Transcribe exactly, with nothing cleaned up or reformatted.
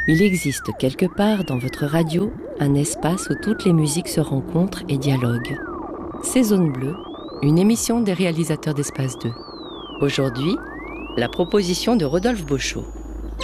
Il existe quelque part dans votre radio un espace où toutes les musiques se rencontrent et dialoguent. C'est Zone Bleue, une émission des réalisateurs d'Espace deux. Aujourd'hui, la proposition de Rodolphe Bochot.